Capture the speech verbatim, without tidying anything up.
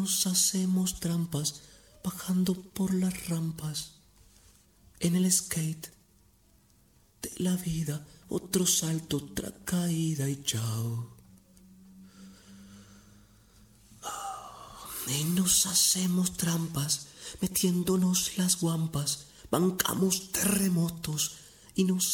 nos hacemos trampas bajando por las rampas. En el skate de la vida, otro salto, otra caída y chao. Y nos hacemos trampas, metiéndonos las guampas, bancamos terremotos y nos